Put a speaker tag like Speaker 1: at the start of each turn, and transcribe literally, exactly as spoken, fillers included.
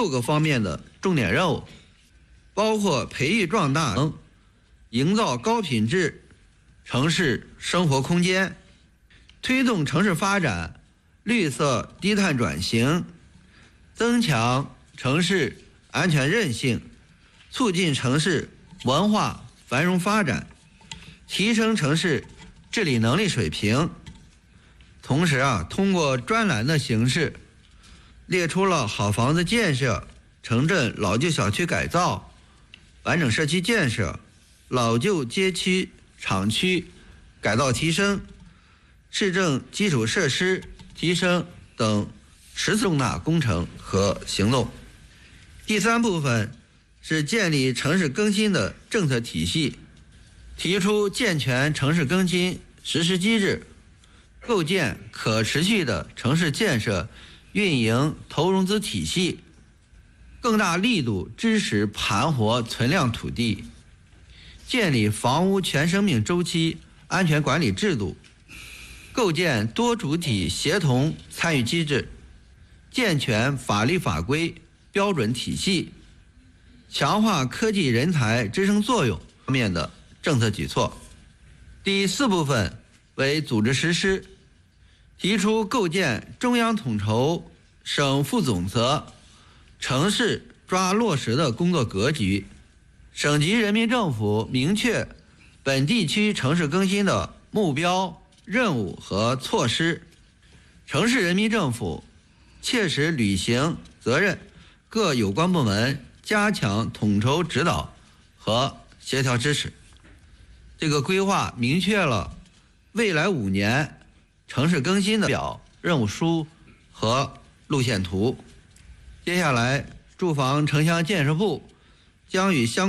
Speaker 1: 六个方面的重点任务，包括培育壮大、营造高品质城市生活空间，推动城市发展绿色低碳转型，增强城市安全韧性，促进城市文化繁荣发展，提升城市治理能力水平。同时啊，通过专栏的形式，列出了好房子建设、城镇老旧小区改造、完整社区建设、老旧街区厂区改造提升、市政基础设施提升等十次重大工程和行动。第三部分是建立城市更新的政策体系，提出健全城市更新实施机制，构建可持续的城市建设运营投融资体系，更大力度支持盘活存量土地，建立房屋全生命周期安全管理制度，构建多主体协同参与机制，健全法律法规标准体系，强化科技人才支撑作用方面的政策举措。第四部分为组织实施，提出构建中央统筹、省负总责、城市抓落实的工作格局，省级人民政府明确本地区城市更新的目标、任务和措施，城市人民政府切实履行责任，各有关部门加强统筹指导和协调支持。这个规划明确了未来五年城市更新的表、任务书和路线图。接下来，住房城乡建设部将与相